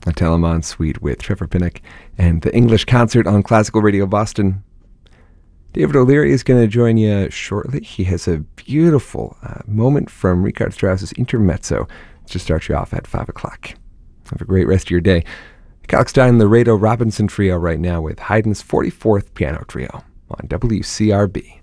a Telemann suite with Trevor Pinnock, and the English Concert on Classical Radio Boston. David O'Leary is going to join you shortly. He has a beautiful moment from Richard Strauss's Intermezzo to start you off at 5 o'clock. Have a great rest of your day. Alex Stein and the Rado Robinson Trio right now with Haydn's 44th Piano Trio on WCRB.